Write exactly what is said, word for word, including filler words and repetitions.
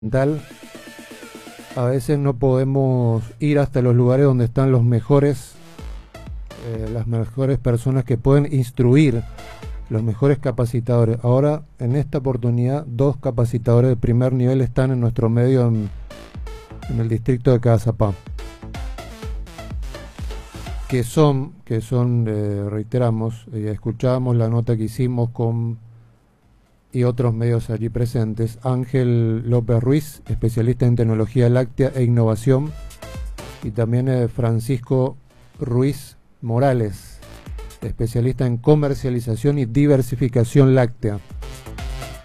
Tal, a veces no podemos ir hasta los lugares donde están los mejores, eh, las mejores personas que pueden instruir, los mejores capacitadores. Ahora, en esta oportunidad, dos capacitadores de primer nivel están en nuestro medio en, en el distrito de Cazapá, que son, que son, eh, reiteramos, eh, escuchábamos la nota que hicimos con y otros medios allí presentes. Ángel López Ruiz, especialista en tecnología láctea e innovación, y también eh, Francisco Ruiz Morales, especialista en comercialización y diversificación láctea.